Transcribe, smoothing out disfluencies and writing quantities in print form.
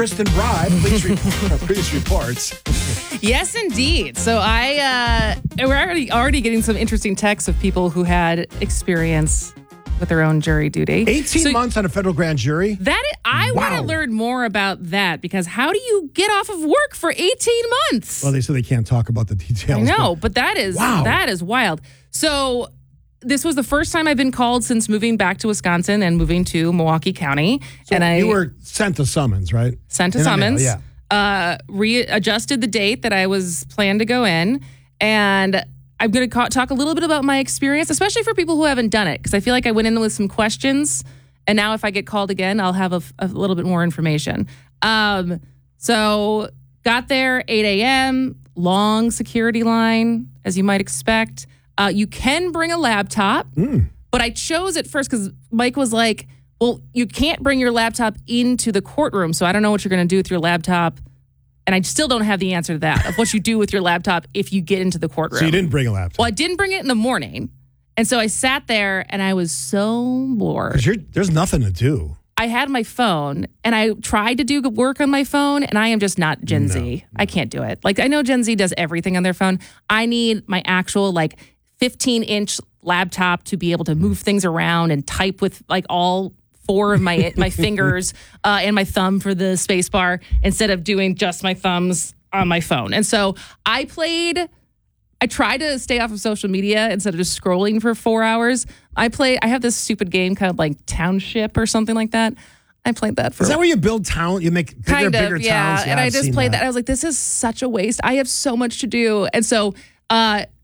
Kristen Bride, police reports. Yes, indeed. So we're already getting some interesting texts of people who had experience with their own jury duty. 18 months on a federal grand jury? I want to learn more about that, because how do you get off of work for 18 months? Well, they said they can't talk about the details. I know, but that is wild. So this was the first time I've been called since moving back to Wisconsin and moving to Milwaukee County. So you were sent a summons, right? Sent a summons. Mail, yeah. Readjusted the date that I was planned to go in, and I'm going to talk a little bit about my experience, especially for people who haven't done it, because I feel like I went in with some questions, and now if I get called again, I'll have a little bit more information. So got there 8 a.m., long security line, as you might expect. You can bring a laptop, but I chose it first because Mike was like, well, you can't bring your laptop into the courtroom, so I don't know what you're going to do with your laptop. And I still don't have the answer to that, of what you do with your laptop if you get into the courtroom. So you didn't bring a laptop? Well, I didn't bring it in the morning. And so I sat there and I was so bored. Because there's nothing to do. I had my phone and I tried to do work on my phone, and I am just not Gen Z. I can't do it. Like, I know Gen Z does everything on their phone. I need my actual 15-inch laptop to be able to move things around and type with all four of my fingers and my thumb for the space bar, instead of doing just my thumbs on my phone. And so I tried to stay off of social media instead of just scrolling for 4 hours. I have this stupid game called Township or something like that. I played that for... Is that where you build town? You make bigger towns? Yeah, and I just played that. I was like, this is such a waste. I have so much to do. And so